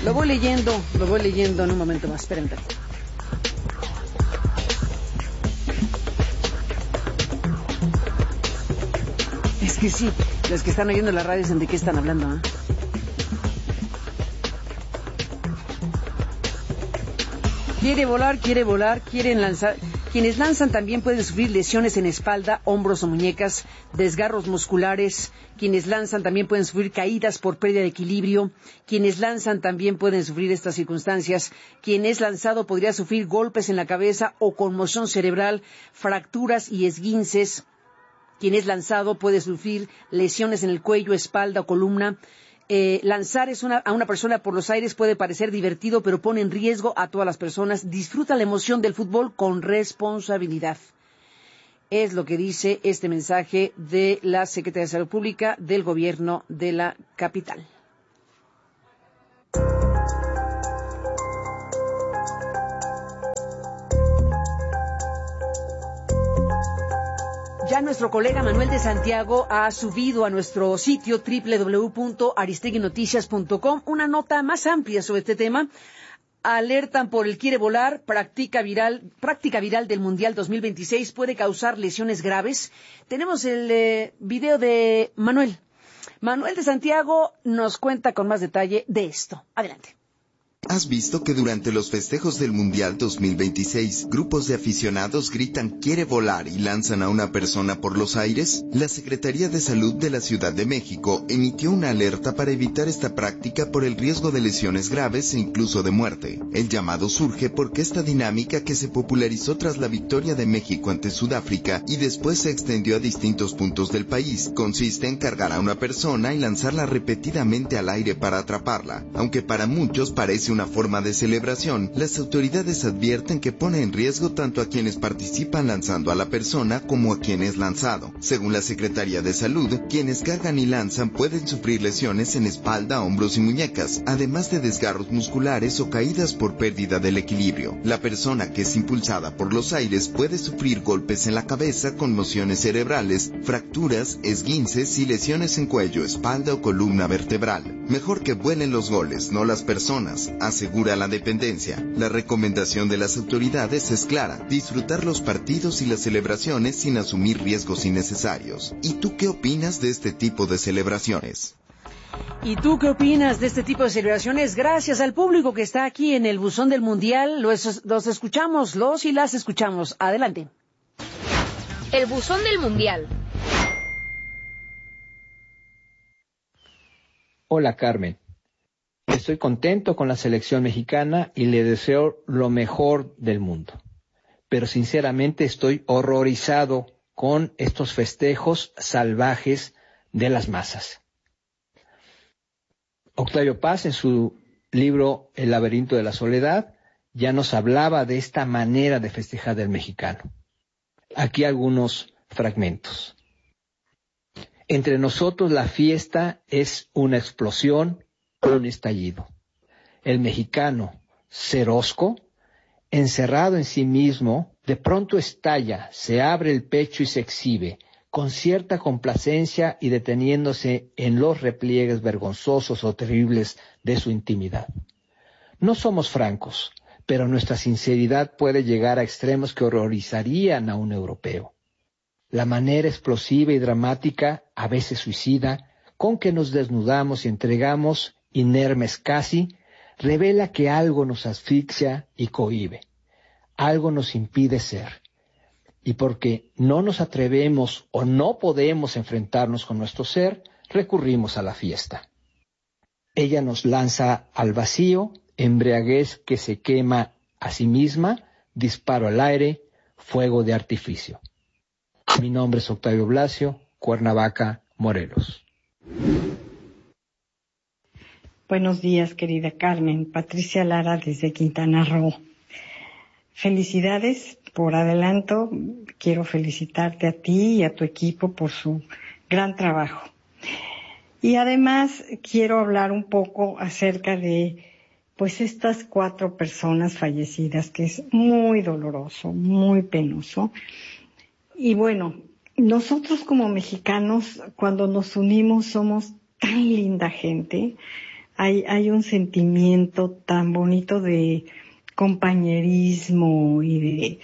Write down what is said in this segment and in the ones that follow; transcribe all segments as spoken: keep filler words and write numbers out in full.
Lo voy leyendo, lo voy leyendo en un momento más. Esperen. Es que sí, los que están oyendo la radio dicen de qué están hablando, ¿eh? Quiere volar, quiere volar, quieren lanzar. Quienes lanzan también pueden sufrir lesiones en espalda, hombros o muñecas, desgarros musculares. Quienes lanzan también pueden sufrir caídas por pérdida de equilibrio. Quienes lanzan también pueden sufrir estas circunstancias. Quien es lanzado podría sufrir golpes en la cabeza o conmoción cerebral, fracturas y esguinces. Quien es lanzado puede sufrir lesiones en el cuello, espalda o columna. Eh, lanzar es una, a una persona por los aires puede parecer divertido, pero pone en riesgo a todas las personas. Disfruta la emoción del fútbol con responsabilidad. Es lo que dice este mensaje de la Secretaría de Salud Pública del Gobierno de la capital. Ya nuestro colega Manuel de Santiago ha subido a nuestro sitio doble u doble u doble u punto aristegui noticias punto com una nota más amplia sobre este tema. Alertan por el quiere volar, práctica viral, práctica viral del Mundial dos mil veintiséis puede causar lesiones graves. Tenemos el eh, video de Manuel. Manuel de Santiago nos cuenta con más detalle de esto. Adelante. ¿Has visto que durante los festejos del Mundial dos mil veintiséis, grupos de aficionados gritan quiere volar y lanzan a una persona por los aires? La Secretaría de Salud de la Ciudad de México emitió una alerta para evitar esta práctica por el riesgo de lesiones graves e incluso de muerte. El llamado surge porque esta dinámica, que se popularizó tras la victoria de México ante Sudáfrica y después se extendió a distintos puntos del país, consiste en cargar a una persona y lanzarla repetidamente al aire para atraparla. Aunque para muchos parece una forma de celebración, las autoridades advierten que pone en riesgo tanto a quienes participan lanzando a la persona como a quien es lanzado. Según la Secretaría de Salud, quienes cargan y lanzan pueden sufrir lesiones en espalda, hombros y muñecas, además de desgarros musculares o caídas por pérdida del equilibrio. La persona que es impulsada por los aires puede sufrir golpes en la cabeza, conmociones cerebrales, fracturas, esguinces y lesiones en cuello, espalda o columna vertebral. Mejor que vuelen los goles, no las personas, asegura la dependencia. La recomendación de las autoridades es clara: disfrutar los partidos y las celebraciones sin asumir riesgos innecesarios. ¿Y tú qué opinas de este tipo de celebraciones? ¿Y tú qué opinas de este tipo de celebraciones? Gracias al público que está aquí en el buzón del Mundial, los, los escuchamos, los y las escuchamos. Adelante. El buzón del Mundial. Hola, Carmen. Estoy contento con la selección mexicana y le deseo lo mejor del mundo. Pero sinceramente estoy horrorizado con estos festejos salvajes de las masas. Octavio Paz, en su libro El laberinto de la soledad, ya nos hablaba de esta manera de festejar del mexicano. Aquí algunos fragmentos. Entre nosotros la fiesta es una explosión, un estallido. El mexicano, cerosco, encerrado en sí mismo, de pronto estalla, se abre el pecho y se exhibe, con cierta complacencia y deteniéndose en los repliegues vergonzosos o terribles de su intimidad. No somos francos, pero nuestra sinceridad puede llegar a extremos que horrorizarían a un europeo. La manera explosiva y dramática, a veces suicida, con que nos desnudamos y entregamos, inermes casi, revela que algo nos asfixia y cohíbe, algo nos impide ser. Y porque no nos atrevemos o no podemos enfrentarnos con nuestro ser, recurrimos a la fiesta. Ella nos lanza al vacío, embriaguez que se quema a sí misma, disparo al aire, fuego de artificio. Mi nombre es Octavio Blasio, Cuernavaca, Morelos. Buenos días, querida Carmen. Patricia Lara desde Quintana Roo. Felicidades por adelanto. Quiero felicitarte a ti y a tu equipo por su gran trabajo. Y además quiero hablar un poco acerca de pues estas cuatro personas fallecidas, que es muy doloroso, muy penoso. Y bueno, nosotros como mexicanos, cuando nos unimos, somos tan linda gente. hay, hay un sentimiento tan bonito de compañerismo y de,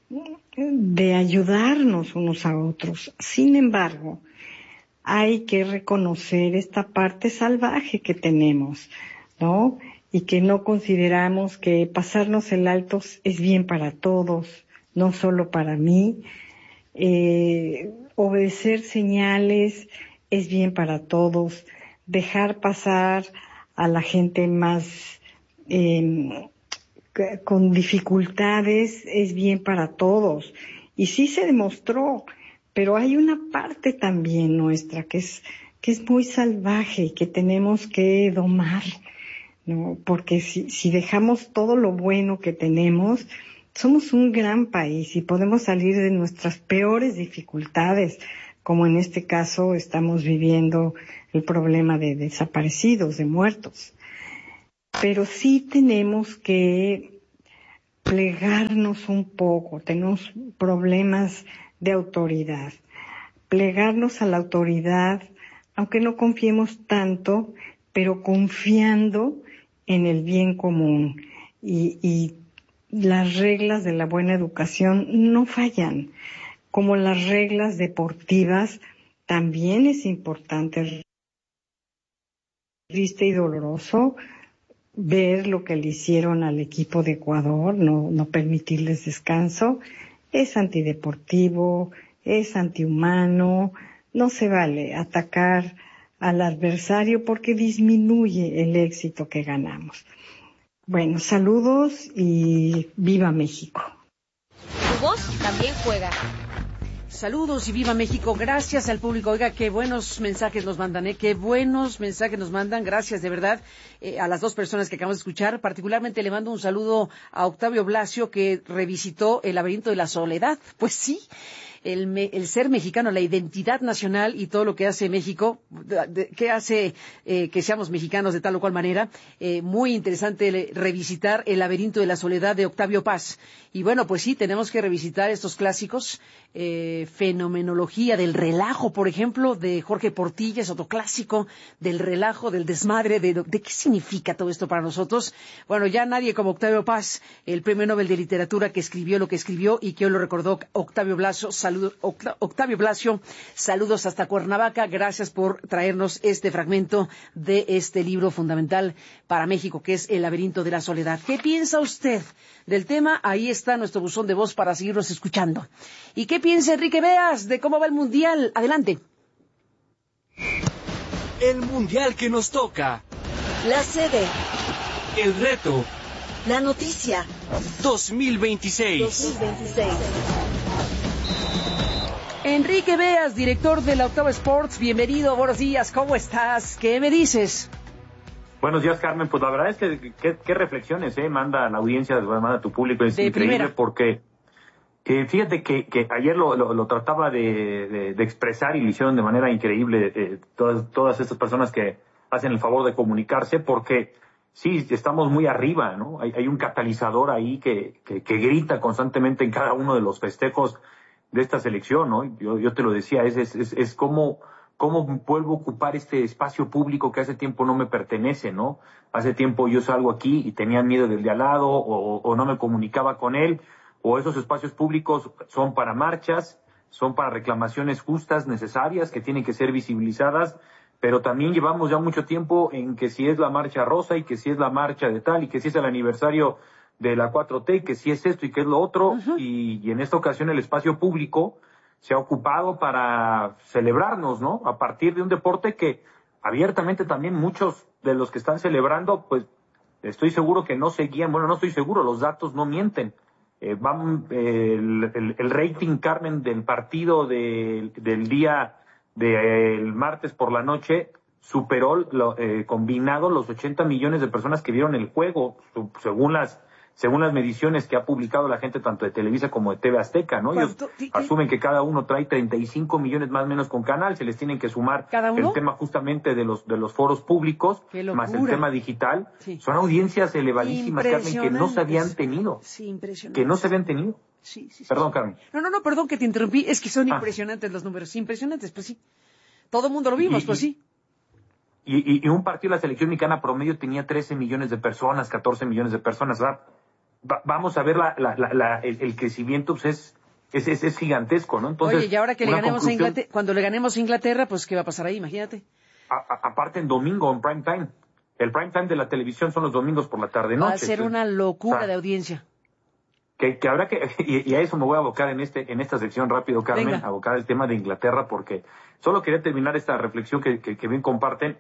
de ayudarnos unos a otros. Sin embargo, hay que reconocer esta parte salvaje que tenemos, ¿no? Y que no consideramos que pasarnos el alto es bien para todos, no solo para mí. Eh, obedecer señales es bien para todos. Dejar pasar a la gente más eh, con dificultades es bien para todos. Y sí se demostró, pero hay una parte también nuestra que es, que es muy salvaje y que tenemos que domar, ¿no? Porque si, si dejamos todo lo bueno que tenemos, somos un gran país y podemos salir de nuestras peores dificultades, como en este caso estamos viviendo el problema de desaparecidos, de muertos. Pero sí tenemos que plegarnos un poco, tenemos problemas de autoridad. Plegarnos a la autoridad, aunque no confiemos tanto, pero confiando en el bien común. Y, y las reglas de la buena educación no fallan, como las reglas deportivas también es importante. Triste y doloroso ver lo que le hicieron al equipo de Ecuador, no, no permitirles descanso, es antideportivo, es antihumano, no se vale atacar al adversario porque disminuye el éxito que ganamos. Bueno, saludos y viva México. Tu voz también juega. Saludos y viva México. Gracias al público. Oiga, qué buenos mensajes nos mandan, ¿eh? Qué buenos mensajes nos mandan. Gracias, de verdad, eh, a las dos personas que acabamos de escuchar. Particularmente le mando un saludo a Octavio Blasio, que revisitó El laberinto de la soledad. Pues sí. El, me, el ser mexicano, la identidad nacional y todo lo que hace México, de, de, que hace eh, que seamos mexicanos de tal o cual manera. Eh, muy interesante le, revisitar El laberinto de la soledad de Octavio Paz. Y bueno, pues sí, tenemos que revisitar estos clásicos. Eh, fenomenología del relajo, por ejemplo, de Jorge Portilla, es otro clásico del relajo, del desmadre, de, de qué significa todo esto para nosotros. Bueno, ya nadie como Octavio Paz, el premio Nobel de Literatura, que escribió lo que escribió y que hoy lo recordó Octavio Blasio. Saludos, Octavio Blasio, saludos hasta Cuernavaca. Gracias por traernos este fragmento de este libro fundamental para México, que es El laberinto de la soledad. ¿Qué piensa usted del tema? Ahí está nuestro buzón de voz para seguirnos escuchando. ¿Y qué piensa Enrique Beas de cómo va el Mundial? Adelante. El Mundial que nos toca. La sede. El reto. La noticia. dos mil veintiséis. dos mil veintiséis. Enrique Beas, director de la Octava Sports, bienvenido, buenos días, ¿cómo estás? ¿Qué me dices? Buenos días, Carmen. Pues la verdad es que qué reflexiones eh, manda la audiencia, manda tu público, es de increíble primera. Porque eh, fíjate que, que ayer lo, lo, lo trataba de, de, de expresar y lo hicieron de manera increíble eh, todas, todas estas personas que hacen el favor de comunicarse, porque sí, estamos muy arriba, ¿no? Hay, hay un catalizador ahí que, que, que grita constantemente en cada uno de los festejos de esta selección, ¿no? Yo, yo te lo decía, es, es, es, es como, cómo vuelvo a ocupar este espacio público que hace tiempo no me pertenece, ¿no? Hace tiempo yo salgo aquí y tenía miedo del de al lado, o, o no me comunicaba con él, o esos espacios públicos son para marchas, son para reclamaciones justas, necesarias, que tienen que ser visibilizadas, pero también llevamos ya mucho tiempo en que si es la marcha rosa y que si es la marcha de tal y que si es el aniversario de la cuatro T, que si es esto y que es lo otro, uh-huh. y, y en esta ocasión el espacio público se ha ocupado para celebrarnos, ¿no? A partir de un deporte que abiertamente también muchos de los que están celebrando, pues estoy seguro que no seguían, bueno, no estoy seguro, los datos no mienten. Eh, van, eh, el, el, el rating, Carmen, del partido de, del día del de, martes por la noche superó lo, eh, combinado los ochenta millones de personas que vieron el juego, según las según las mediciones que ha publicado la gente tanto de Televisa como de T V Azteca, ¿no? Ellos asumen que cada uno trae treinta y cinco millones más o menos con canal, se les tienen que sumar el tema justamente de los de los foros públicos, más el tema digital. Sí. Son audiencias elevadísimas, Carmen, que no se habían tenido. Sí, impresionante. Que no se habían tenido. Sí, sí, sí. Perdón, Carmen. No, no, no, perdón que te interrumpí, es que son ah. impresionantes los números, impresionantes, pues sí. Todo el mundo lo vimos, y, pues sí. y, y, y un partido de la selección mexicana promedio tenía trece millones de personas, catorce millones de personas, ¿verdad? Va, vamos a ver la, la, la, la, el, el crecimiento, pues es, es, es, es gigantesco, ¿no? Entonces, oye, y ahora que le ganemos conclusión... a Inglaterra, cuando le ganemos a Inglaterra, pues ¿qué va a pasar ahí? Imagínate. A, a, aparte en domingo, en prime time. El prime time de la televisión son los domingos por la tarde-noche. Va a ser una locura o sea, de audiencia. Que, que habrá que, y, y a eso me voy a abocar en este, en esta sección rápido, Carmen, Venga. abocar el tema de Inglaterra, porque solo quería terminar esta reflexión que, que, que bien comparten.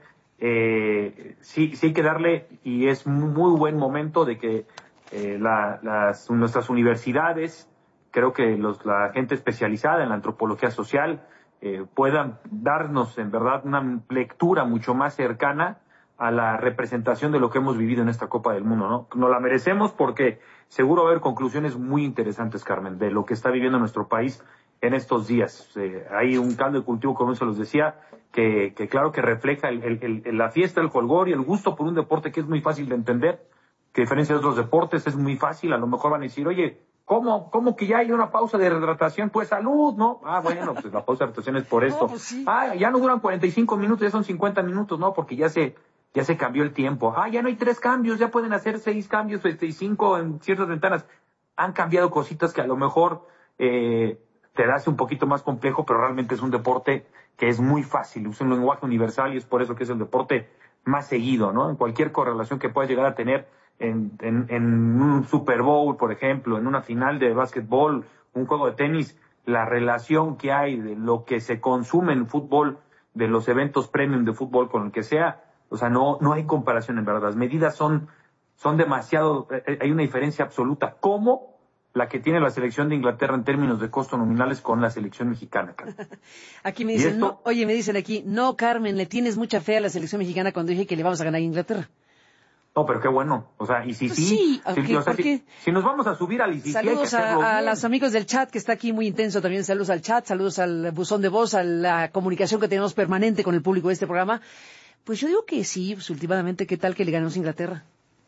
Eh, sí, sí hay que darle, y es muy buen momento de que eh, la, las, nuestras universidades, creo que los, la gente especializada en la antropología social, eh, puedan darnos en verdad una lectura mucho más cercana a la representación de lo que hemos vivido en esta Copa del Mundo, ¿no? Nos la merecemos porque seguro va a haber conclusiones muy interesantes, Carmen, de lo que está viviendo nuestro país en estos días. Eh, hay un caldo de cultivo, como se los decía, que, que claro que refleja el, el, el, la fiesta, el jolgorio y el gusto por un deporte que es muy fácil de entender, que a diferencia de otros deportes es muy fácil. A lo mejor van a decir, oye, ¿cómo, cómo que ya hay una pausa de hidratación? Pues salud, ¿no? Ah, bueno, pues la pausa de hidratación es por esto. No, pues sí. Ah, ya no duran cuarenta y cinco minutos, ya son cincuenta minutos, ¿no? Porque ya se... Ya se cambió el tiempo. Ah, ya no hay tres cambios, ya pueden hacer seis cambios este, y cinco en ciertas ventanas. Han cambiado cositas que a lo mejor eh, te hace un poquito más complejo, pero realmente es un deporte que es muy fácil. Usa un lenguaje universal y es por eso que es el deporte más seguido, ¿no? En cualquier correlación que puedas llegar a tener en, en, en un Super Bowl, por ejemplo, en una final de básquetbol, un juego de tenis, la relación que hay de lo que se consume en fútbol, de los eventos premium de fútbol con el que sea. O sea, no, no hay comparación en verdad. Las medidas son, son demasiado, hay una diferencia absoluta. ¿Cómo? La que tiene la selección de Inglaterra en términos de costos nominales con la selección mexicana, Carmen. Aquí me dicen, esto... no, oye, me dicen aquí, no, Carmen, le tienes mucha fe a la selección mexicana cuando dije que le vamos a ganar a Inglaterra. No, pero qué bueno. O sea, y si pues sí, sí, si, okay, o sea, si, si nos vamos a subir al I C I, saludos hay que a, a los amigos del chat, que está aquí muy intenso también. Saludos al chat, saludos al buzón de voz, a la comunicación que tenemos permanente con el público de este programa. Pues yo digo que sí, pues últimamente, ¿qué tal que le ganemos a Inglaterra?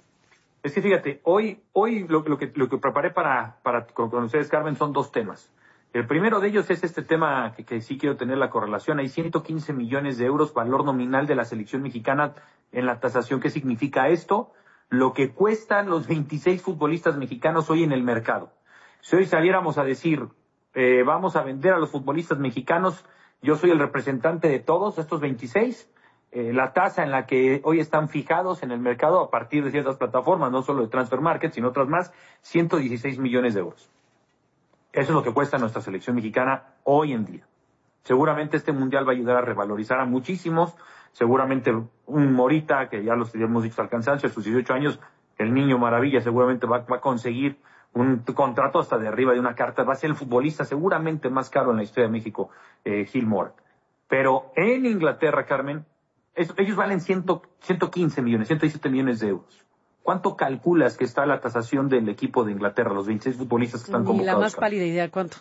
Es que fíjate, hoy hoy lo, lo que lo que preparé para, para con ustedes, Carmen, son dos temas. El primero de ellos es este tema que, que sí quiero tener la correlación. Hay ciento quince millones de euros valor nominal de la selección mexicana en la tasación. ¿Qué significa esto? Lo que cuestan los veintiséis futbolistas mexicanos hoy en el mercado. Si hoy saliéramos a decir, eh, vamos a vender a los futbolistas mexicanos, yo soy el representante de todos estos veintiséis, Eh, la tasa en la que hoy están fijados en el mercado a partir de ciertas plataformas, no solo de Transfer Market, sino otras más, ciento dieciséis millones de euros. Eso es lo que cuesta nuestra selección mexicana hoy en día. Seguramente este mundial va a ayudar a revalorizar a muchísimos, seguramente un Morita, que ya los hemos dicho al cansancio, a sus dieciocho años, el niño maravilla seguramente va, va a conseguir un contrato hasta de arriba de una carta, va a ser el futbolista seguramente más caro en la historia de México, eh, Gil Mora. Pero en Inglaterra, Carmen, Es, ellos valen ciento, ciento quince millones, ciento diecisiete millones de euros. ¿Cuánto calculas que está la tasación del equipo de Inglaterra, los veintiséis futbolistas que están convocados? Ni la más pálida idea, ¿cuánto?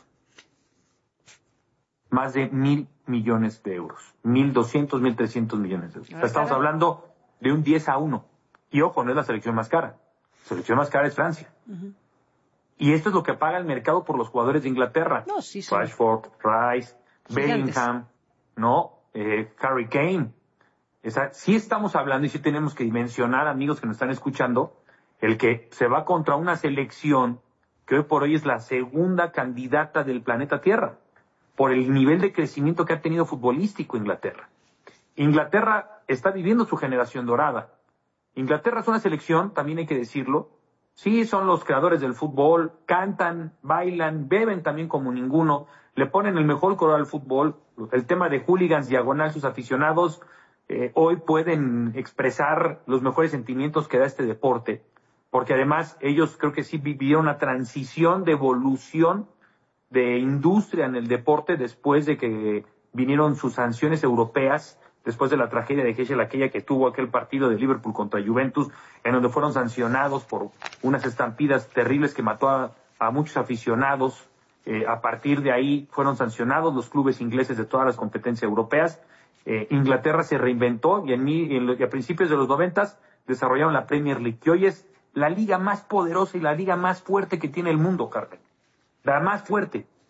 Más de mil millones de euros. Mil doscientos, mil trescientos millones de euros. O sea, estamos hablando de un diez a uno. Y ojo, no es la selección más cara. La selección más cara es Francia. Uh-huh. Y esto es lo que paga el mercado por los jugadores de Inglaterra. No, sí, sí. Rashford, Rice, Gigantes. Bellingham, ¿no? Eh, Harry Kane. Esa, sí estamos hablando y sí tenemos que dimensionar, amigos que nos están escuchando, el que se va contra una selección que hoy por hoy es la segunda candidata del planeta Tierra, por el nivel de crecimiento que ha tenido futbolístico Inglaterra. Inglaterra está viviendo su generación dorada. Inglaterra es una selección, también hay que decirlo, sí son los creadores del fútbol, cantan, bailan, beben también como ninguno, le ponen el mejor color al fútbol, el tema de hooligans diagonal, sus aficionados, Eh, hoy pueden expresar los mejores sentimientos que da este deporte, porque además ellos creo que sí vivieron una transición de evolución de industria en el deporte después de que vinieron sus sanciones europeas, después de la tragedia de Heysel, aquella que tuvo aquel partido de Liverpool contra Juventus, en donde fueron sancionados por unas estampidas terribles que mató a, a muchos aficionados. Eh, a partir de ahí fueron sancionados los clubes ingleses de todas las competencias europeas. Eh, Inglaterra se reinventó y, en, en, y a principios de los noventas desarrollaron la Premier League, que hoy es la liga más poderosa y la liga más fuerte que tiene el mundo, Carmen. La más fuerte.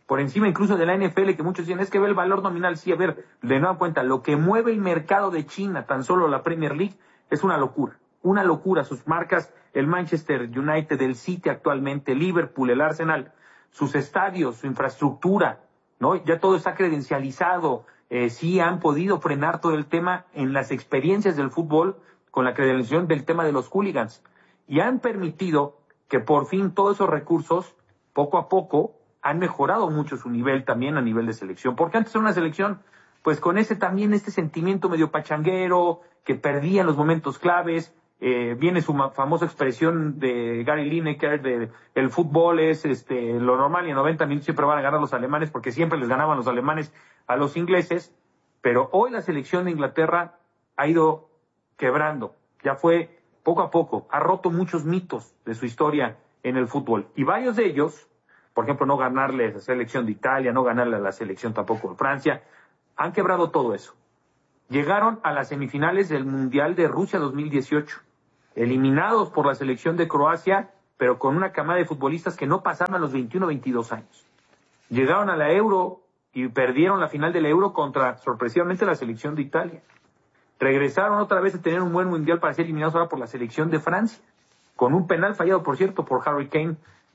por encima incluso de la N F L, que muchos dicen, es que ve el valor nominal. Sí, a ver, de nueva cuenta, lo que mueve el mercado de China, tan solo la Premier League, es una locura, una locura. Sus marcas, el Manchester United, el City actualmente, Liverpool, el Arsenal, sus estadios, su infraestructura, ¿no? Ya todo está credencializado. Eh, sí han podido frenar todo el tema en las experiencias del fútbol con la credencialización del tema de los hooligans. Y han permitido que por fin todos esos recursos, poco a poco, han mejorado mucho su nivel también a nivel de selección. Porque antes era una selección, pues con ese también, este sentimiento medio pachanguero, que perdía en los momentos claves. Eh, viene su ma- famosa expresión de Gary Lineker de el fútbol es este lo normal y en noventa minutos siempre van a ganar los alemanes, porque siempre les ganaban los alemanes a los ingleses. Pero hoy la selección de Inglaterra ha ido quebrando, ya fue poco a poco, ha roto muchos mitos de su historia en el fútbol, y varios de ellos, por ejemplo, no ganarle a la selección de Italia, no ganarle a la selección tampoco de Francia, han quebrado todo eso. Llegaron a las semifinales del Mundial de Rusia dos mil dieciocho, eliminados por la selección de Croacia, pero con una camada de futbolistas que no pasaban los veintiuno o veintidós años. Llegaron a la Euro y perdieron la final de la Euro contra, sorpresivamente, la selección de Italia. Regresaron otra vez a tener un buen mundial para ser eliminados ahora por la selección de Francia, con un penal fallado, por cierto, por Harry Kane.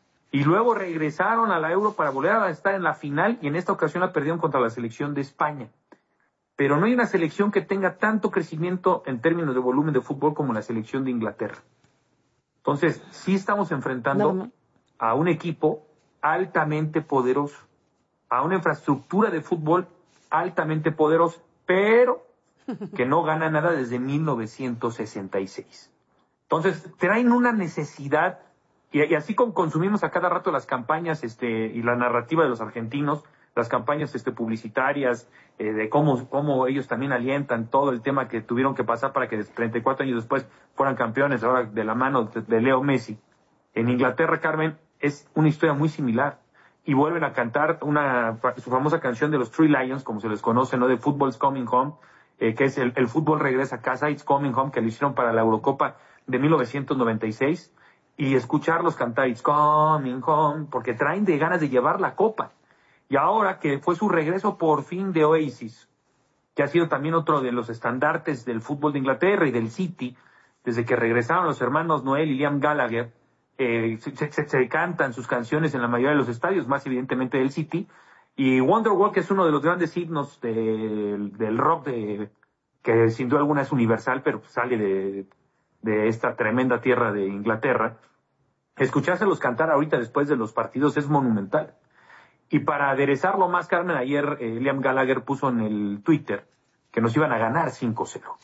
Y luego regresaron a la Euro para volver a estar en la final, y en esta ocasión la perdieron contra la selección de España. Pero no hay una selección que tenga tanto crecimiento en términos de volumen de fútbol como la selección de Inglaterra. Entonces, sí estamos enfrentando no, no. a un equipo altamente poderoso, a una infraestructura de fútbol altamente poderosa, pero que no gana nada desde mil novecientos sesenta y seis. Entonces, traen una necesidad, y, y así como consumimos a cada rato las campañas este, y la narrativa de los argentinos, las campañas este, publicitarias, eh, de cómo, cómo ellos también alientan todo el tema que tuvieron que pasar para que treinta y cuatro años después fueran campeones, ahora de la mano de, de Leo Messi. En Inglaterra, Carmen, es una historia muy similar. Y vuelven a cantar una su famosa canción de los Three Lions, como se les conoce, ¿no? De Football's Coming Home, eh, que es el, el fútbol regresa a casa, It's Coming Home, que lo hicieron para la Eurocopa de mil novecientos noventa y seis. Y escucharlos cantar It's Coming Home, porque traen de ganas de llevar la copa. Y ahora que fue su regreso por fin de Oasis, que ha sido también otro de los estandartes del fútbol de Inglaterra y del City, desde que regresaron los hermanos Noel y Liam Gallagher, eh, se, se, se cantan sus canciones en la mayoría de los estadios, más evidentemente del City, y Wonderwall, que es uno de los grandes himnos de, del rock, de, que sin duda alguna es universal, pero sale de, de esta tremenda tierra de Inglaterra. Escuchárselos cantar ahorita después de los partidos es monumental. Y para aderezarlo más, Carmen, ayer eh, Liam Gallagher puso en el Twitter que nos iban a ganar cinco cero.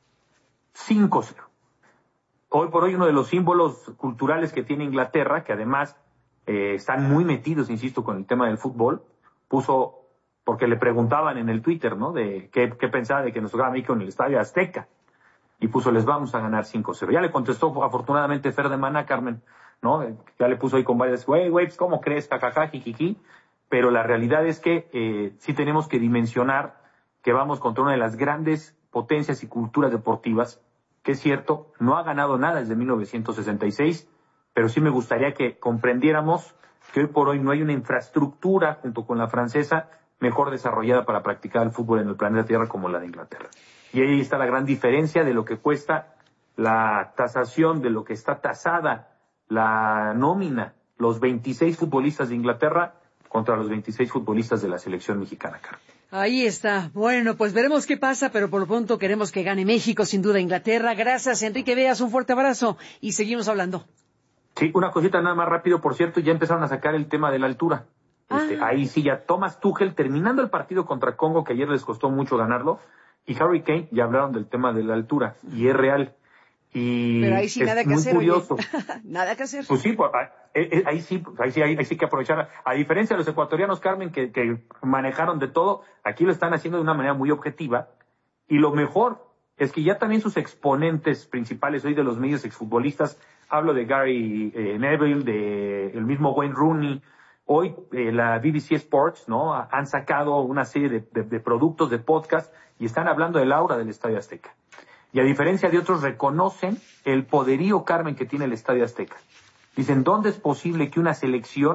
cinco cero. Hoy por hoy uno de los símbolos culturales que tiene Inglaterra, que además eh, están muy metidos, insisto, con el tema del fútbol, puso, porque le preguntaban en el Twitter, ¿no?, de qué, qué pensaba de que nos jugaba México en el Estadio Azteca, y puso, les vamos a ganar cinco cero. Ya le contestó afortunadamente Fer de Maná, Carmen, ¿no? Ya le puso ahí con varias, güey, güey, ¿cómo crees? Cacaja, jijiji. Pero la realidad es que eh, sí tenemos que dimensionar que vamos contra una de las grandes potencias y culturas deportivas, que es cierto, no ha ganado nada desde mil novecientos sesenta y seis, pero sí me gustaría que comprendiéramos que hoy por hoy no hay una infraestructura, junto con la francesa, mejor desarrollada para practicar el fútbol en el planeta Tierra como la de Inglaterra. Y ahí está la gran diferencia de lo que cuesta la tasación, de lo que está tasada la nómina, los veintiséis futbolistas de Inglaterra contra los veintiséis futbolistas de la selección mexicana, Carmen. Ahí está. Bueno, pues veremos qué pasa, pero por lo pronto queremos que gane México, sin duda Inglaterra. Gracias, Enrique Veas, un fuerte abrazo y seguimos hablando. Sí, una cosita nada más rápido, por cierto, ya empezaron a sacar el tema de la altura. Este, ah. Ahí sí, ya Thomas Tuchel, terminando el partido contra Congo, que ayer les costó mucho ganarlo, y Harry Kane ya hablaron del tema de la altura, y es real. Y pero ahí sí es nada que muy hacer, curioso. Nada que hacer. Pues sí, pues, ahí sí, ahí sí, ahí sí que aprovechar. A diferencia de los ecuatorianos, Carmen, que, que manejaron de todo, aquí lo están haciendo de una manera muy objetiva. Y lo mejor es que ya también sus exponentes principales hoy de los medios exfutbolistas, hablo de Gary eh, Neville, de el mismo Wayne Rooney, hoy eh, la B B C Sports, ¿no? Han sacado una serie de, de, de productos de podcast y están hablando del aura del Estadio Azteca. Y a diferencia de otros, reconocen el poderío, Carmen, que tiene el Estadio Azteca. Dicen, ¿dónde es posible que una selección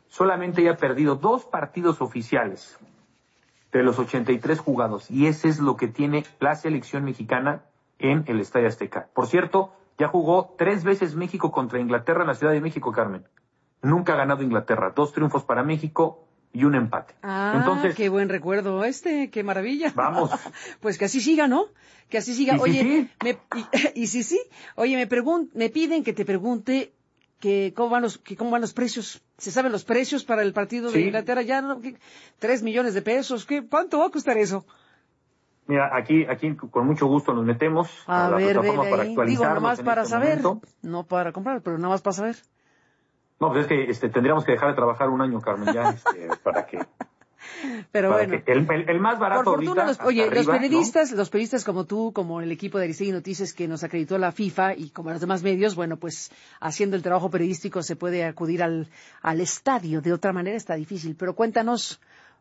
solamente haya perdido dos partidos oficiales de los ochenta y tres jugados. Y ese es lo que tiene la selección mexicana en el Estadio Azteca. Por cierto, ya jugó tres veces México contra Inglaterra en la Ciudad de México, Carmen. Nunca ha ganado Inglaterra. Dos triunfos para México y un empate. Ah, Entonces, qué buen recuerdo este, qué maravilla. Vamos. Pues que así siga, ¿no? Que así siga. ¿Y Oye, sí, sí? Me, y, y sí, sí. Oye, me pregun me piden que te pregunte que cómo van los, que cómo van los precios. ¿Se saben los precios para el partido de Sí. Inglaterra? Ya, ¿no? ¿Qué? Tres millones de pesos. ¿Qué? ¿Cuánto va a costar eso? Mira, aquí, aquí con mucho gusto nos metemos A, a, la ver, plataforma vele para ahí. actualizarnos. Digo, nomás en para este saber. momento. No para comprar, pero nada más para saber. No, pues es que este, tendríamos que dejar de trabajar un año, Carmen, ya, este, para que... Pero para bueno. que el, el, el más barato Por fortuna, ahorita, los, oye, hasta los arriba, periodistas, ¿no? los periodistas como tú, como el equipo de Aristegui Noticias que nos acreditó la FIFA y como los demás medios, bueno, pues haciendo el trabajo periodístico se puede acudir al, al estadio. De otra manera está difícil. Pero cuéntanos.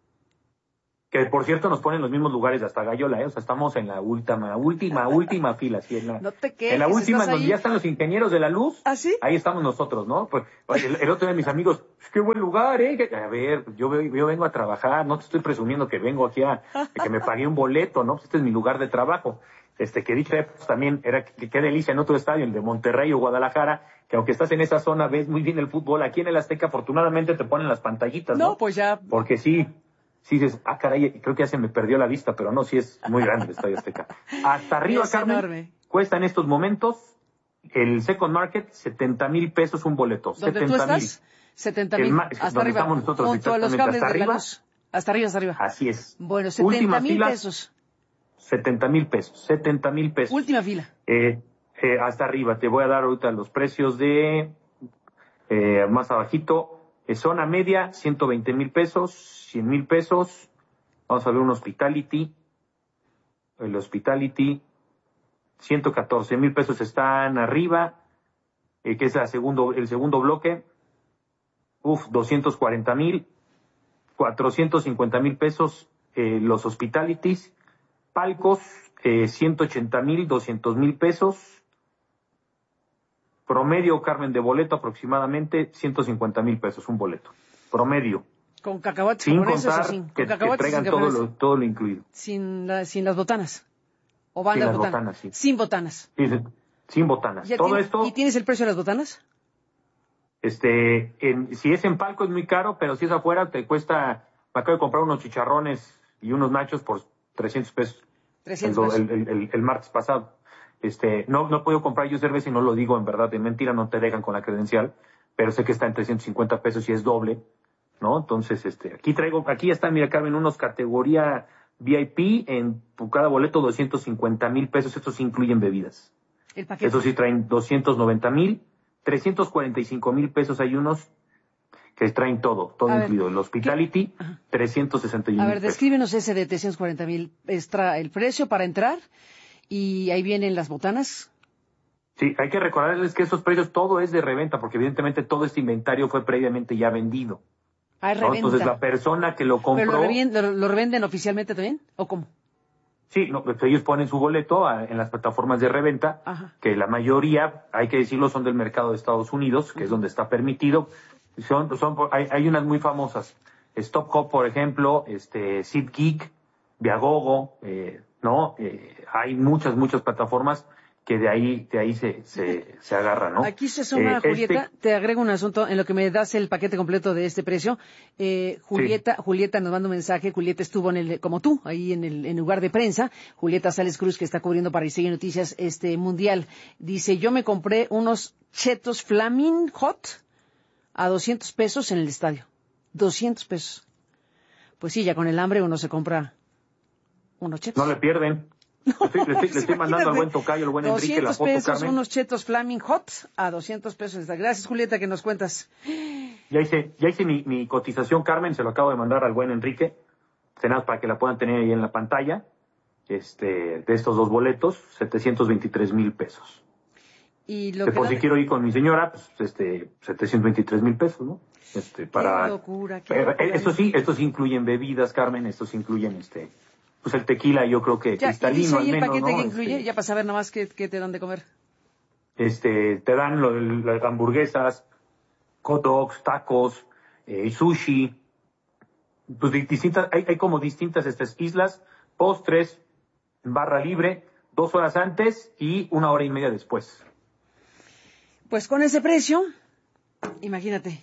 Que por cierto nos ponen los mismos lugares hasta Gallola, ¿eh? O sea, estamos en la última, última, última fila, sí, en la, No te quejes, en la última, ¿estás donde ahí? ya están los ingenieros de la luz. ¿Ah, sí? Ahí estamos nosotros, ¿no? Pues oye, el, el otro de mis amigos, qué buen lugar, ¿eh? Que- a ver, yo, ve- yo vengo a trabajar, no te estoy presumiendo que vengo aquí a, que me pagué un boleto, ¿no? Pues este es mi lugar de trabajo. Este, que dicho pues, también era que qué delicia en otro estadio, el de Monterrey o Guadalajara, que aunque estás en esa zona ves muy bien el fútbol. Aquí en el Azteca afortunadamente te ponen las pantallitas, ¿no? No, pues ya. Porque sí, sí dices, ah, caray, creo que ya se me perdió la vista, pero no, sí es muy grande el Estadio Azteca. Hasta arriba, Es Carmen, enorme. cuesta en estos momentos el Second Market setenta mil pesos un boleto. ¿Dónde tú setenta mil. estás? setenta El mil. ma- Hasta donde arriba. estamos nosotros, Junto a los exactamente, cables hasta de la arriba. luz. Hasta arriba, hasta arriba. Así es. Bueno, setenta Últimas mil filas, pesos. setenta mil pesos. setenta mil pesos. Última fila. Eh, eh, hasta arriba. Te voy a dar ahorita los precios de eh, más abajito. Eh, zona media, ciento veinte mil pesos, cien mil pesos. Vamos a ver un Hospitality. El Hospitality, ciento catorce mil pesos están arriba, eh, que es la segundo, el segundo bloque. Uf, doscientos cuarenta mil, cuatrocientos cincuenta mil pesos eh, los Hospitalities. Palcos, eh, ciento ochenta mil, doscientos mil pesos. Promedio, Carmen, de boleto aproximadamente ciento cincuenta mil pesos un boleto. Promedio. Con cacahuates Sin japoneses contar o sin. que, Con que cacahuates traigan sin todo japoneses. lo, todo lo incluido. Sin, la- sin las botanas. O van Sin las las botanas. botanas, sí. Sin botanas. Sí, sí, sin botanas. Ya Todo tiene- esto, ¿Y tienes el precio de las botanas? este, en- si es en palco es muy caro, pero si es afuera te cuesta, me acabo de comprar unos chicharrones y unos nachos por trescientos pesos. trescientos el, pesos. el, el, el martes pasado. Este, no, no he podido comprar yo cerveza y no lo digo en verdad, de mentira, no te dejan con la credencial, pero sé que está en trescientos cincuenta pesos y es doble, ¿no? Entonces, este, aquí traigo, aquí están, mira, Carmen, unos categoría V I P en por cada boleto doscientos cincuenta mil pesos, estos sí incluyen bebidas. El paquete. Estos sí traen doscientos noventa mil, trescientos cuarenta y cinco mil pesos hay unos que traen todo, todo A ver, incluido. El Hospitality, ¿qué? Ajá. trescientos sesenta y uno A ver, mil pesos. descríbenos ese de trescientos cuarenta mil. Extra el precio para entrar y ahí vienen las botanas. Sí, hay que recordarles que esos precios todo es de reventa, porque evidentemente todo este inventario fue previamente ya vendido. Hay ¿no? reventa. Entonces la persona que lo compró, ¿Pero lo, revien- lo- lo revenden oficialmente también? ¿O cómo? sí, no, pues ellos ponen su boleto a- en las plataformas de reventa, Ajá. que la mayoría, hay que decirlo, son del mercado de Estados Unidos, que es donde está permitido. Son, son, hay, hay unas muy famosas, Stop Hop, por ejemplo, este, SeatGeek, Viagogo, eh, ¿no? Eh, hay muchas, muchas plataformas que de ahí, de ahí se, se, se agarra, ¿no? Aquí se suma, Eh, Julieta, este- te agrego un asunto en lo que me das el paquete completo de este precio. Eh, Julieta, Julieta nos manda un mensaje. Julieta estuvo en el, como tú, ahí en el, en lugar de prensa. Julieta Sales Cruz, que está cubriendo para Aristegui Noticias este mundial. Dice, yo me compré unos chetos Flaming Hot a doscientos pesos en el estadio. doscientos pesos. Pues sí, ya con el hambre uno se compra unos chetos. No le pierden. Le estoy, le estoy- le estoy mandando al buen tocayo, al buen Enrique, la doscientos foto, pesos, Carmen. unos chetos Flaming Hot a doscientos pesos. Gracias, Julieta, que nos cuentas. Ya hice, ya hice mi, mi cotización, Carmen, se lo acabo de mandar al buen Enrique, nada para que la puedan tener ahí en la pantalla, este, de estos dos boletos, setecientos veintitrés mil pesos. Y lo De que por da- si quiero ir con mi señora, pues, este, setecientos veintitrés mil pesos, ¿no? Este, para... Qué locura, qué Eh, locura. Estos sí, estos incluyen bebidas, Carmen, estos incluyen, este, pues el tequila, yo creo que Ya, y cristalino dice al ahí el menos, paquete ¿no? que incluye, Este, ya para saber nada más qué, qué te dan de comer. este, te dan lo- las hamburguesas, hot dogs, tacos, eh, sushi, pues distintas, hay, hay como distintas estas islas, postres, barra libre, dos horas antes y una hora y media después. Pues con ese precio, imagínate.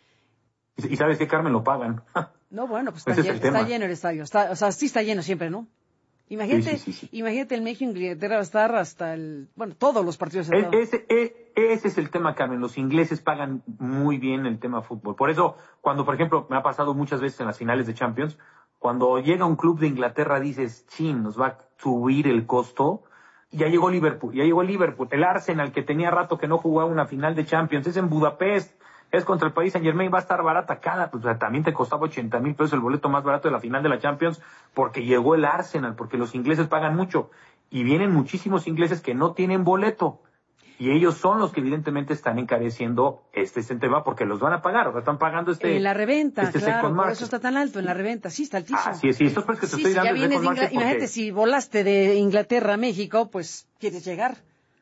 ¿Y, y sabes qué, Carmen? Lo pagan. No, bueno, pues está, lleno, está lleno el estadio. Está, o sea, sí está lleno siempre, ¿no? Imagínate, sí, sí, sí, sí. imagínate el México Inglaterra va a estar hasta el, bueno, todos los partidos. Es, ese, ese, ese es el tema, Carmen. Los ingleses pagan muy bien el tema fútbol. Por eso, cuando, por ejemplo, me ha pasado muchas veces en las finales de Champions, cuando llega un club de Inglaterra dices, chin, nos va a subir el costo. Ya llegó Liverpool, ya llegó Liverpool. El Arsenal, que tenía rato que no jugaba una final de Champions, es en Budapest. Es contra el Paris Saint-Germain, va a estar barata cada, pues, o sea, también te costaba ochenta mil pesos el boleto más barato de la final de la Champions, porque llegó el Arsenal, porque los ingleses pagan mucho, y vienen muchísimos ingleses que no tienen boleto, y ellos son los que evidentemente están encareciendo este, este tema, porque los van a pagar, o sea, están pagando este... En la reventa, este claro, por eso está tan alto, en la reventa, sí, está altísimo. Ah, sí, sí, esto es pues que te sí, estoy si dando ya vienes de Ingl... porque... Imagínate, si volaste de Inglaterra a México, pues, ¿quieres llegar?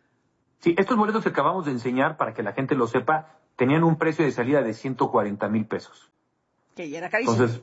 Sí, estos boletos que acabamos de enseñar, para que la gente lo sepa, tenían un precio de salida de ciento cuarenta mil pesos. Que ya era carísimo. Entonces,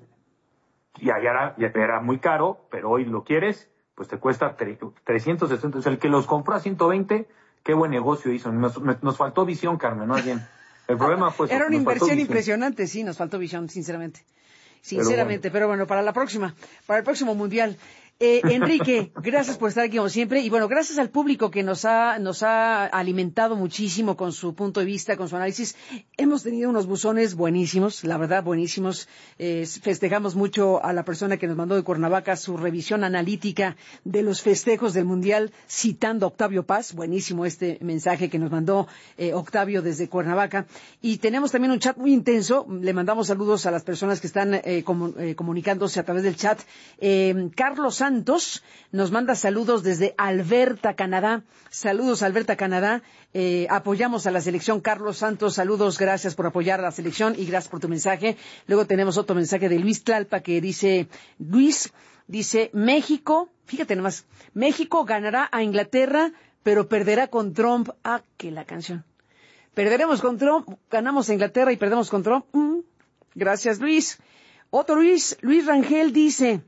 ya, ya, era, ya era muy caro, pero hoy lo quieres, pues te cuesta trescientos sesenta. O sea, el que los compró a ciento veinte, qué buen negocio hizo. Nos, nos faltó visión, Carmen, ¿no? Bien. El problema fue... Era una inversión impresionante, sí, nos faltó visión, sinceramente. Sinceramente, pero bueno. pero bueno, para la próxima, para el próximo Mundial. Eh, Enrique, gracias por estar aquí como siempre y bueno, gracias al público que nos ha nos ha alimentado muchísimo con su punto de vista, con su análisis. Hemos tenido unos buzones buenísimos, la verdad, buenísimos. Eh, festejamos mucho a la persona que nos mandó de Cuernavaca su revisión analítica de los festejos del Mundial, citando a Octavio Paz. Buenísimo este mensaje que nos mandó eh, Octavio desde Cuernavaca. Y tenemos también un chat muy intenso. Le mandamos saludos a las personas que están eh, comu eh, comunicándose a través del chat. Eh, Carlos Sánchez Santos nos manda saludos desde Alberta, Canadá. Saludos, Alberta, Canadá. Eh, apoyamos a la selección. Carlos Santos, saludos, gracias por apoyar a la selección y gracias por tu mensaje. Luego tenemos otro mensaje de Luis Tlalpa que dice, Luis, dice, México, fíjate nomás, México ganará a Inglaterra, pero perderá con Trump. Ah, que la canción. Perderemos con Trump, ganamos a Inglaterra y perdemos con Trump. Mm, gracias, Luis. Otro Luis, Luis Rangel dice,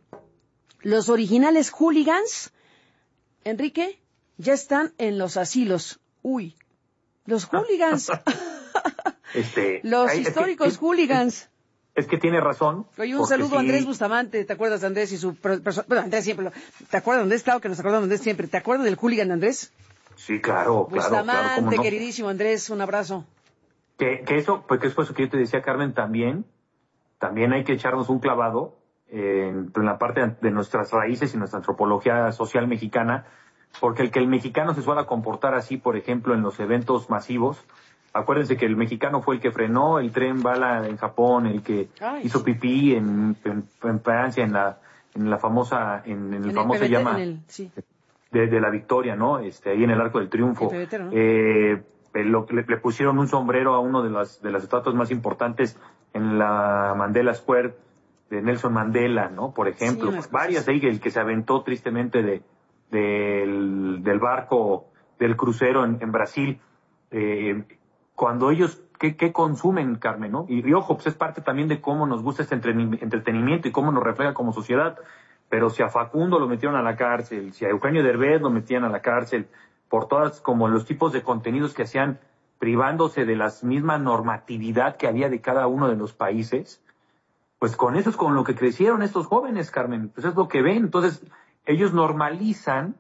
los originales hooligans, Enrique, ya están en los asilos. Uy, los hooligans. este, los hay, históricos es que, hooligans. Es, es que tiene razón. Oye, un saludo sí. a Andrés Bustamante. ¿Te acuerdas de Andrés y su... Bueno, Andrés siempre lo... ¿Te acuerdas de Andrés? Claro que nos acordamos de Andrés siempre. ¿Te acuerdas del hooligan de Andrés? Sí, claro, Bustamante, claro, claro. ¿Cómo no? Queridísimo Andrés, un abrazo. Que, que eso, pues que es por eso que yo te decía, Carmen, también, también hay que echarnos un clavado en, en la parte de nuestras raíces y nuestra antropología social mexicana, porque el que el mexicano se suele comportar así, por ejemplo, en los eventos masivos, acuérdense que el mexicano fue el que frenó el tren bala en Japón, el que Ay, hizo pipí en, en, en Francia, en la, en la famosa, en, en el en famoso el llama el, sí. de, de la Victoria, ¿no? Este, ahí en el Arco del Triunfo. Pebetero, ¿no? Eh, lo, le, le pusieron un sombrero a uno de las, de las estatuas más importantes en la Mandela Square, de Nelson Mandela, ¿no? Por ejemplo, sí, pues varias ahí, el que se aventó tristemente de, de del, del barco, del crucero en, en Brasil, eh, cuando ellos, ¿qué, qué consumen, Carmen, no? Y, y ojo, pues es parte también de cómo nos gusta este entretenimiento y cómo nos refleja como sociedad, pero si a Facundo lo metieron a la cárcel, si a Eugenio Derbez lo metían a la cárcel, por todas, como los tipos de contenidos que hacían, privándose de la misma normatividad que había de cada uno de los países, pues con eso es con lo que crecieron estos jóvenes, Carmen. Pues es lo que ven. Entonces, ellos normalizan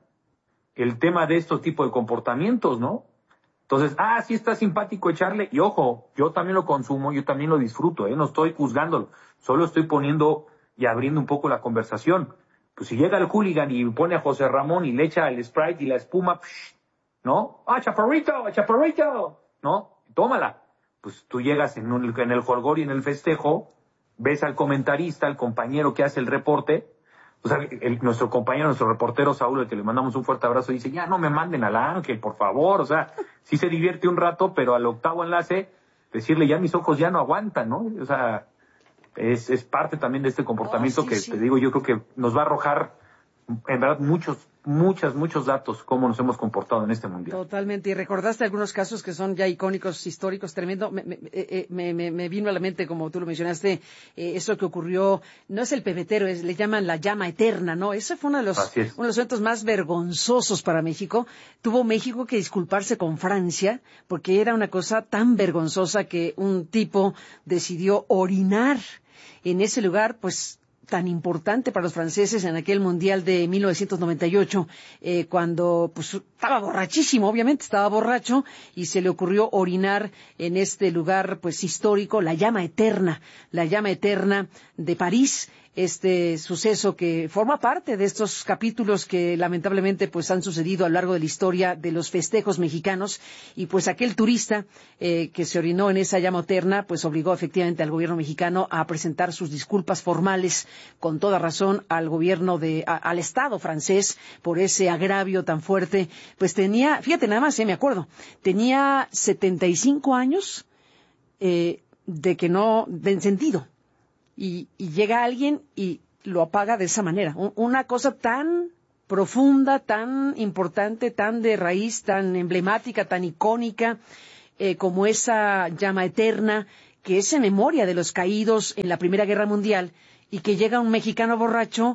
el tema de estos tipos de comportamientos, ¿no? Entonces, ah, sí está simpático echarle. Y ojo, yo también lo consumo, yo también lo disfruto, ¿eh? No estoy juzgándolo. Solo estoy poniendo y abriendo un poco la conversación. Pues si llega el hooligan y pone a José Ramón y le echa el Sprite y la espuma, psh, ¿no? ¡Ah, chaparrito, chaparrito! ¿No? Tómala. Pues tú llegas en, un, en el jolgorio y en el festejo, ves al comentarista, al compañero que hace el reporte, o sea, el, nuestro compañero, nuestro reportero Saúl, al que le mandamos un fuerte abrazo, dice, ya no me manden al Ángel, por favor, o sea, sí se divierte un rato, pero al octavo enlace, decirle, ya mis ojos ya no aguantan, ¿no? O sea, es, es parte también de este comportamiento oh, sí, que, sí. te digo, yo creo que nos va a arrojar, en verdad, muchos muchas, muchos datos cómo nos hemos comportado en este mundial. Totalmente, y recordaste algunos casos que son ya icónicos, históricos, tremendo. Me, me, eh, me, me, me vino a la mente, como tú lo mencionaste, eh, eso que ocurrió, no es el pebetero, es, le llaman la llama eterna, ¿no? Ese fue uno de los, uno de los eventos más vergonzosos para México. Tuvo México que disculparse con Francia, porque era una cosa tan vergonzosa que un tipo decidió orinar en ese lugar, pues, tan importante para los franceses en aquel Mundial de mil novecientos noventa y ocho, eh, cuando pues estaba borrachísimo, obviamente, estaba borracho, y se le ocurrió orinar en este lugar pues histórico, la llama eterna, la llama eterna de París, este suceso que forma parte de estos capítulos que lamentablemente pues han sucedido a lo largo de la historia de los festejos mexicanos, y pues aquel turista eh, que se orinó en esa llama eterna pues obligó efectivamente al gobierno mexicano a presentar sus disculpas formales, con toda razón, al gobierno de, a, al Estado francés por ese agravio tan fuerte. Pues tenía, fíjate nada más, eh, me acuerdo, tenía setenta y cinco años eh, de que no, de sentido. Y, y llega alguien y lo apaga de esa manera. Una cosa tan profunda, tan importante, tan de raíz, tan emblemática, tan icónica, eh, como esa llama eterna, que es en memoria de los caídos en la Primera Guerra Mundial, y que llega un mexicano borracho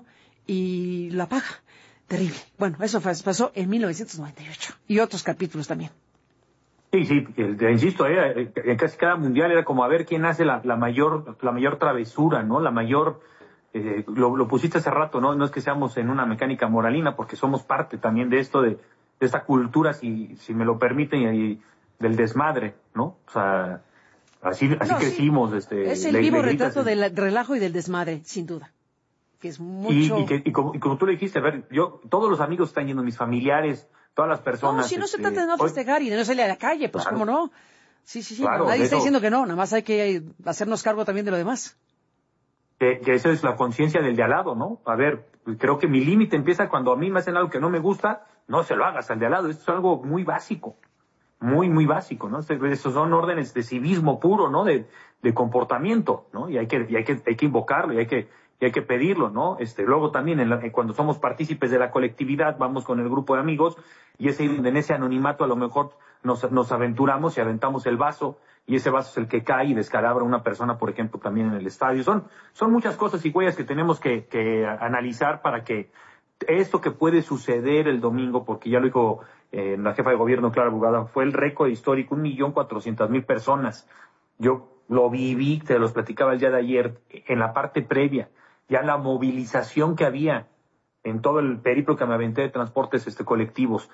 y lo apaga. Terrible. Bueno, eso pasó en mil novecientos noventa y ocho. Y otros capítulos también. Sí, sí, te insisto, eh, en casi cada mundial era como a ver quién hace la, la mayor la mayor travesura, ¿no? La mayor, eh, lo, lo pusiste hace rato, ¿no? No es que seamos en una mecánica moralina, porque somos parte también de esto, de, de esta cultura, si si me lo permiten, y, del desmadre, ¿no? O sea, así así no, crecimos. Sí. Este, es el le, vivo le retrato del relajo y del desmadre, sin duda. Que es mucho... Y, y, que, y, como, y como tú le dijiste, a ver, yo, todos los amigos están yendo, mis familiares, todas las personas. No, si no este, se trata de no festejar y de no salir a la calle, pues claro. ¿Cómo no? Sí, sí, sí, claro, nadie está eso, diciendo que no, nada más hay que hacernos cargo también de lo demás. Que, que esa es la conciencia del de al lado, ¿no? A ver, creo que mi límite empieza cuando a mí me hacen algo que no me gusta, no se lo hagas al de al lado. Esto es algo muy básico, muy, muy básico, ¿no? Estos son órdenes de civismo puro, ¿no? De, de comportamiento, ¿no? Y hay que, y hay que, hay que invocarlo, y hay que, y hay que pedirlo, ¿no? Este, luego también, en la, cuando somos partícipes de la colectividad, vamos con el grupo de amigos, y es ahí donde en ese anonimato a lo mejor nos, nos aventuramos y aventamos el vaso, y ese vaso es el que cae y descalabra a una persona, por ejemplo, también en el estadio. Son, son muchas cosas y huellas que tenemos que, que analizar para que esto que puede suceder el domingo, porque ya lo dijo eh, la jefa de gobierno, Clara Brugada, fue el récord histórico, un millón cuatrocientas mil personas. Yo lo viví, te los platicaba el día de ayer, en la parte previa, ya la movilización que había en todo el periplo que me aventé de transportes este colectivos.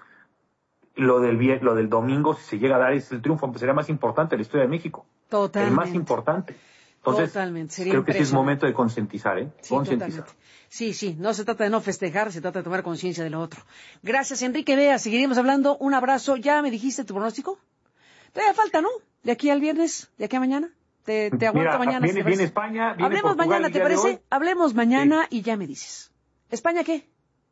Lo del lo del domingo, si se llega a dar, es el triunfo, pues sería más importante en la historia de México. Totalmente. El más importante. Entonces, totalmente. Sería creo que sí es momento de concientizar, ¿eh? Sí, concientizar. Sí, sí, no se trata de no festejar, se trata de tomar conciencia de lo otro. Gracias, Enrique Bea, seguiremos hablando. Un abrazo. ¿Ya me dijiste tu pronóstico? Todavía falta, ¿no? De aquí al viernes, de aquí a mañana. Te, te aguanto Mira, mañana. Viene, si viene España, viene Hablemos Portugal mañana, ¿te parece? Hablemos mañana sí. Y ya me dices. ¿España qué?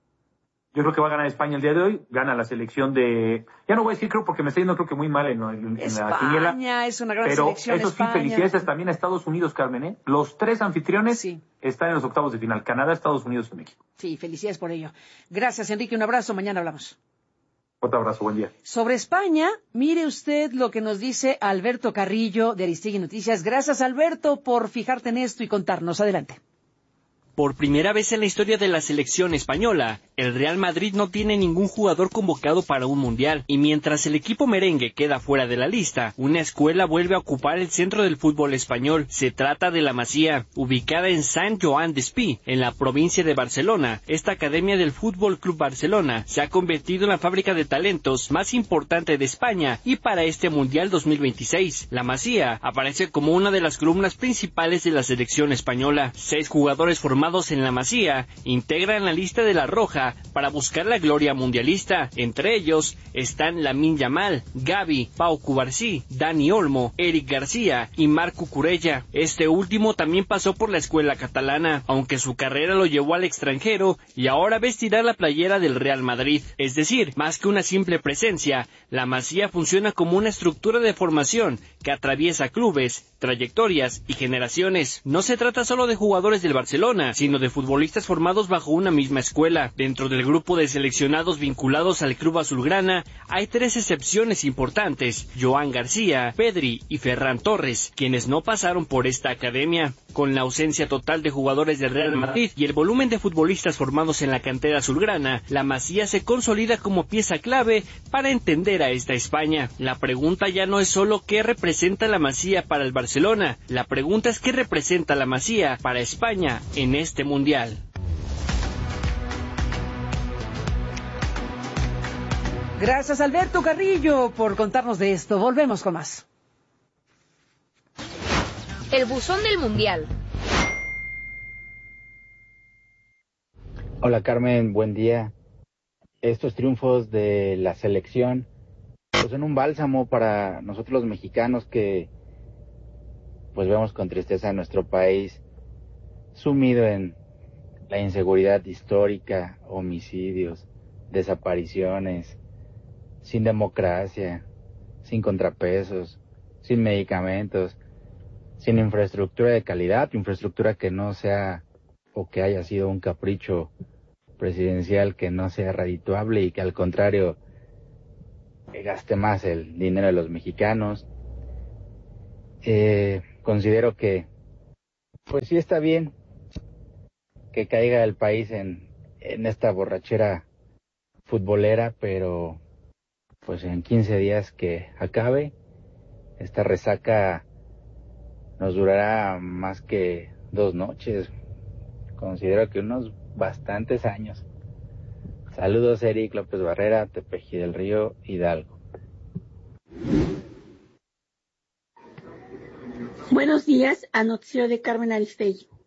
Yo creo que va a ganar España el día de hoy. Gana la selección de... Ya no voy a decir creo porque me está yendo creo que muy mal en, en, en la quiniela. España es una gran pero selección. Pero eso sí, felicidades también a Estados Unidos, Carmen, ¿eh? Los tres anfitriones sí. Están en los octavos de final. Canadá, Estados Unidos y México. Sí, felicidades por ello. Gracias, Enrique. Un abrazo. Mañana hablamos. Otro abrazo. Buen día. Sobre España, mire usted lo que nos dice Alberto Carrillo de Aristegui Noticias. Gracias, Alberto, por fijarte en esto y contarnos. Adelante. Por primera vez en la historia de la selección española, el Real Madrid no tiene ningún jugador convocado para un mundial, y mientras el equipo merengue queda fuera de la lista, una escuela vuelve a ocupar el centro del fútbol español. Se trata de la Masía, ubicada en Sant Joan d'Espí, en la provincia de Barcelona. Esta academia del Fútbol Club Barcelona se ha convertido en la fábrica de talentos más importante de España, y para este Mundial dos mil veintiséis, la Masía aparece como una de las columnas principales de la selección española. Seis jugadores formados en la Masía integran la lista de la Roja para buscar la gloria mundialista. Entre ellos están Lamine Yamal, Gavi, Pau Cubarsí, Dani Olmo, Eric García y Marc Cucurella. Este último también pasó por la escuela catalana, aunque su carrera lo llevó al extranjero y ahora vestirá la playera del Real Madrid. Es decir, más que una simple presencia, la Masía funciona como una estructura de formación que atraviesa clubes, trayectorias y generaciones. No se trata solo de jugadores del Barcelona, sino de futbolistas formados bajo una misma escuela. Dentro del grupo de seleccionados vinculados al club azulgrana hay tres excepciones importantes: Joan García, Pedri y Ferran Torres, quienes no pasaron por esta academia. Con la ausencia total de jugadores del Real Madrid y el volumen de futbolistas formados en la cantera azulgrana, la Masía se consolida como pieza clave para entender a esta España. La pregunta ya no es solo qué representa la Masía para el Barcelona, la pregunta es qué representa la Masía para España en este Mundial. Gracias, Alberto Carrillo, por contarnos de esto. Volvemos con más. El buzón del Mundial. Hola Carmen, buen día. Estos triunfos de la selección pues son un bálsamo para nosotros los mexicanos que pues vemos con tristeza a nuestro país sumido en la inseguridad histórica, homicidios, desapariciones, sin democracia, sin contrapesos, sin medicamentos, sin infraestructura de calidad, infraestructura que no sea o que haya sido un capricho presidencial, que no sea redituable y que al contrario gaste más el dinero de los mexicanos. Eh, considero que pues sí está bien que caiga el país en, en esta borrachera futbolera, pero pues en quince días que acabe, esta resaca nos durará más que dos noches, considero que unos bastantes años. Saludos, Eric López Barrera, Tepeji del Río, Hidalgo. Buenos días, anuncio de Carmen Aristegui.